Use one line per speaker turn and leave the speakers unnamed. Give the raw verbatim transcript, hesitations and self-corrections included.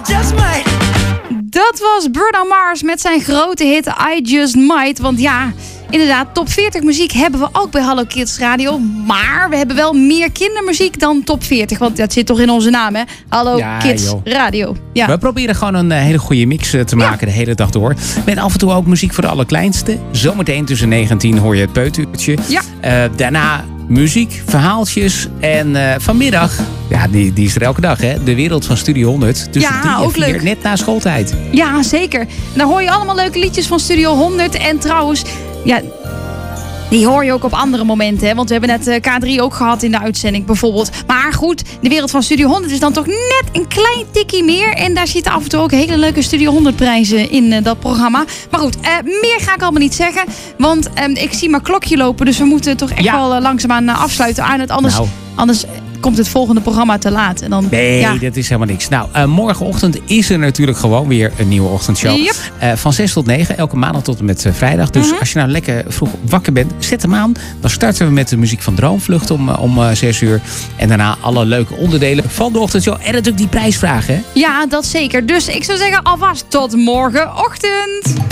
just might.
Dat was Bruno Mars met zijn grote hit I Just Might. Want ja, inderdaad, top veertig muziek hebben we ook bij Hallo Kids Radio. Maar we hebben wel meer kindermuziek dan top veertig. Want dat zit toch in onze naam, hè? Hallo
Ja,
Kids
joh.
Radio. Ja.
We proberen gewoon een uh, hele goede mix uh, te maken de hele dag door. Met af en toe ook muziek voor de allerkleinste. Zometeen tussen negen en tien hoor je het peutertje.
Ja.
Uh, daarna muziek, verhaaltjes. En uh, vanmiddag, ja, die, die is er elke dag, hè? De wereld van Studio honderd. Tussen
Ja,
drie en
ook
vier,
leuk.
net na schooltijd.
Ja, zeker. En dan hoor je allemaal leuke liedjes van Studio honderd. En trouwens, ja, die hoor je ook op andere momenten. Hè? Want we hebben net uh, K drie ook gehad in de uitzending bijvoorbeeld. Maar goed, de wereld van Studio honderd is dan toch net een klein tikkie meer. En daar zitten af en toe ook hele leuke Studio honderd prijzen in uh, dat programma. Maar goed, uh, meer ga ik allemaal niet zeggen. Want uh, ik zie mijn klokje lopen. Dus we moeten toch echt
Ja.
wel uh, langzaamaan uh, afsluiten. Aan het anders,
Nou.
anders komt het volgende programma te laat. En dan,
Nee,
ja.
dat is helemaal niks. Nou, uh, morgenochtend is er natuurlijk gewoon weer een nieuwe ochtendshow.
Yep.
Uh, van zes tot negen, elke maandag tot en met uh, vrijdag. Dus
Mhm.
als je nou lekker vroeg wakker bent, zet hem aan. Dan starten we met de muziek van Droomvlucht om, uh, om uh, zes uur. En daarna alle leuke onderdelen van de ochtendshow. En natuurlijk die prijsvraag, hè?
Ja, dat zeker. Dus ik zou zeggen alvast tot morgenochtend.